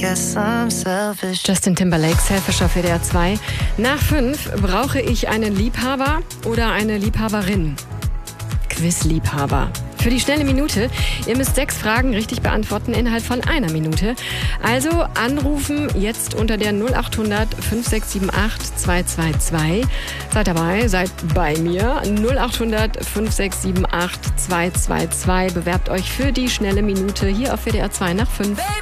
guess I'm selfish. Justin Timberlake, Selfish auf WDR 2. Nach 5 brauche ich einen Liebhaber oder eine Liebhaberin? Quizliebhaber. Für die schnelle Minute. Ihr müsst 6 Fragen richtig beantworten innerhalb von einer Minute. Also anrufen jetzt unter der 0800 5678 222. Seid dabei, seid bei mir. 0800 5678 222. Bewerbt euch für die schnelle Minute hier auf WDR 2 nach 5.